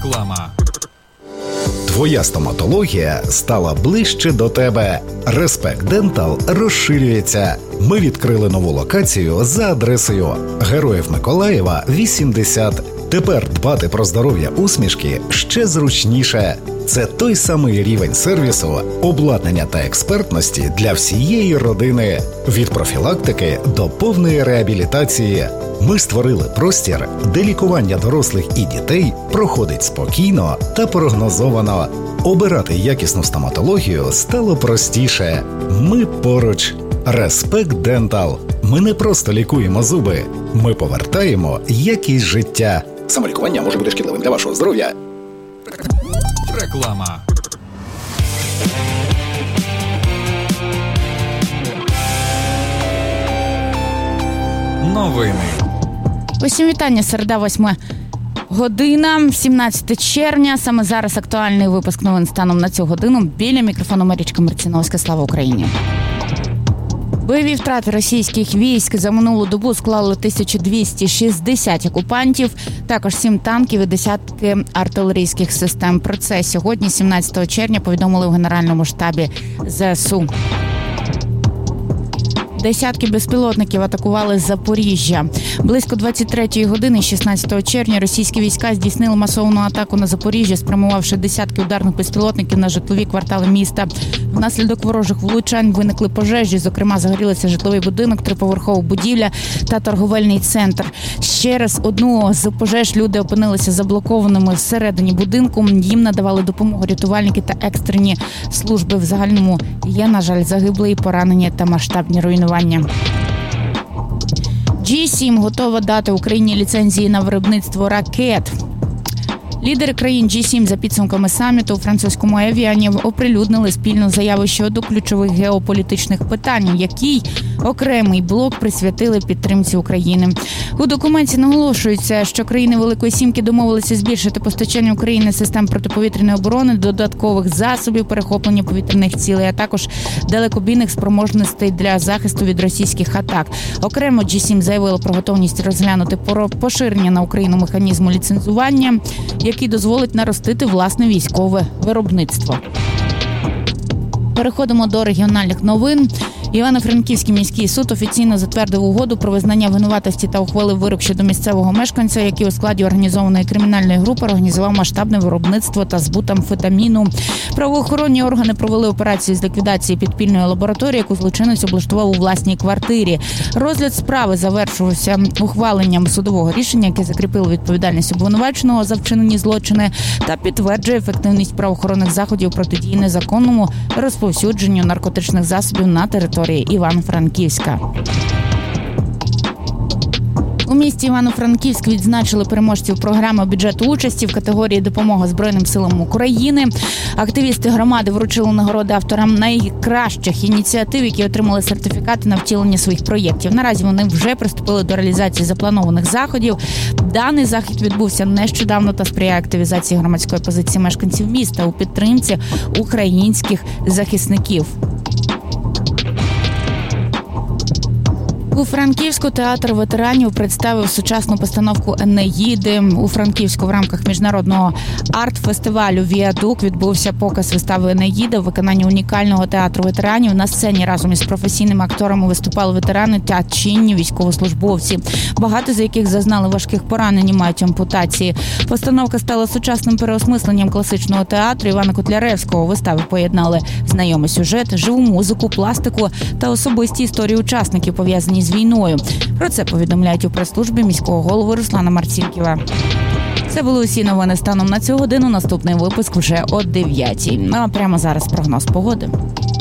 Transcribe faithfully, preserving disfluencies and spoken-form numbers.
Реклама. Твоя стоматологія стала ближче до тебе. Респект Дентал розширюється. Ми відкрили нову локацію за адресою Героїв Миколаєва, вісімдесят. Тепер дбати про здоров'я усмішки ще зручніше. Це той самий рівень сервісу, обладнання та експертності для всієї родини. Від профілактики до повної реабілітації. Ми створили простір, де лікування дорослих і дітей проходить спокійно та прогнозовано. Обирати якісну стоматологію стало простіше. Ми поруч. Респект Дентал. Ми не просто лікуємо зуби. Ми повертаємо якість життя. Самолікування може бути шкідливим для вашого здоров'я. Реклама. Новини. Усім вітання, середа, восьма година, сімнадцяте червня. Саме зараз актуальний випуск новин станом на цю годину. Біля мікрофону Марічка Марціновська. Слава Україні! Бойові втрати російських військ за минулу добу склали тисячу двісті шістдесят окупантів, також сім танків і десятки артилерійських систем. Про це сьогодні, сімнадцятого червня, повідомили в Генеральному штабі ЗСУ. Десятки безпілотників атакували Запоріжжя. Близько двадцять третьої години шістнадцятого червня російські війська здійснили масовану атаку на Запоріжжя, спрямувавши десятки ударних безпілотників на житлові квартали міста. Внаслідок ворожих влучань виникли пожежі, зокрема загорілися житловий будинок, триповерхова будівля та торговельний центр. Ще раз одну з пожеж люди опинилися заблокованими всередині будинку. Їм надавали допомогу рятувальники та екстрені служби. В загальному є, на жаль, загиблі, поранені та масштабні руйнування. джі сім готова дати Україні ліцензії на виробництво ракет. Лідери країн джі сім за підсумками саміту у французькому Евіані оприлюднили спільну заяву щодо ключових геополітичних питань, якій окремий блок присвятили підтримці України. У документі наголошується, що країни Великої Сімки домовилися збільшити постачання України систем протиповітряної оборони, додаткових засобів перехоплення повітряних цілей, а також далекобійних спроможностей для захисту від російських атак. Окремо джі сім заявило про готовність розглянути поширення на Україну механізму ліцензування, який дозволить наростити власне військове виробництво. Переходимо до регіональних новин. Івано-Франківський міський суд офіційно затвердив угоду про визнання винуватості та ухвалив вирок щодо місцевого мешканця, який у складі організованої кримінальної групи організував масштабне виробництво та збут амфетаміну. Правоохоронні органи провели операцію з ліквідації підпільної лабораторії, яку злочинець облаштував у власній квартирі. Розгляд справи завершувався ухваленням судового рішення, яке закріпило відповідальність обвинуваченого за вчинені злочини та підтверджує ефективність правоохоронних заходів протидії незаконному розповсюдженню наркотичних засобів на території Івано-Франківська. У місті Івано-Франківськ відзначили переможців програми бюджету участі в категорії «Допомога Збройним силам України». Активісти громади вручили нагороди авторам найкращих ініціатив, які отримали сертифікати на втілення своїх проєктів. Наразі вони вже приступили до реалізації запланованих заходів. Даний захід відбувся нещодавно та сприяє активізації громадської позиції мешканців міста у підтримці українських захисників. У Франківську театр ветеранів представив сучасну постановку «Енеїди». У Франківську в рамках міжнародного арт-фестивалю «Віадук» відбувся показ вистави «Енеїда» в виконанні унікального театру ветеранів. На сцені разом із професійними акторами виступали ветерани та чинні військовослужбовці, багато з яких зазнали важких поранень і мають ампутації. Постановка стала сучасним переосмисленням класичного театру Івана Котляревського. Вистави поєднали знайомий сюжет, живу музику, пластику та особисті історії учасників, пов'язані з війною. Про це повідомляють у прес-службі міського голови Руслана Марцінкєва. Це були усі новини станом на цю годину. Наступний випуск вже о дев'ятій. Ну а прямо зараз прогноз погоди.